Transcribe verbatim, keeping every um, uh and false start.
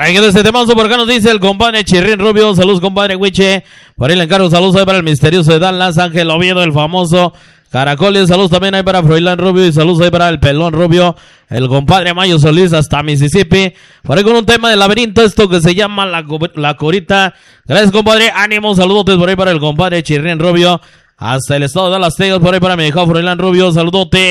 ahí quedó este temazo, por acá nos dice el compadre Chirrín Rubio. Saludos, compadre Huiche. Por ahí le encargo saludos ahí para el misterioso de Dallas, Ángel Oviedo, el famoso Caracoles. Saludos también ahí para Froilán Rubio y saludos ahí para el Pelón Rubio, el compadre Mayo Solís hasta Mississippi. Por ahí con un tema del laberinto, esto que se llama La, la Corita. Gracias, compadre. Ánimo, saludotes por ahí para el compadre Chirrín Rubio hasta el estado de Dallas, Texas. Por ahí para mi hijo Froilán Rubio, saludote.